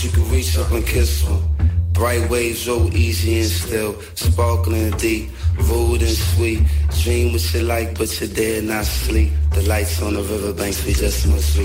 wish you could reach up and kiss one. Bright waves roll easy and still, sparkling and deep, rude and sweet. Dream what you like, but you dare not sleep. The lights on the riverbanks, we just must reach.